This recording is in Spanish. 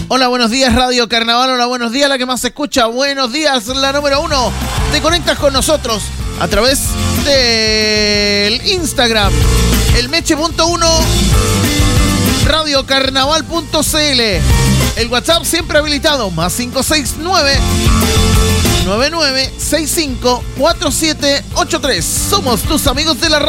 Hola, buenos días Radio Carnaval, hola, buenos días la que más se escucha, buenos días la número 1. Te conectas con nosotros a través del Instagram, el meche.1, radiocarnaval.cl, el WhatsApp siempre habilitado, más 569 9965 4783. Somos tus amigos de la radio.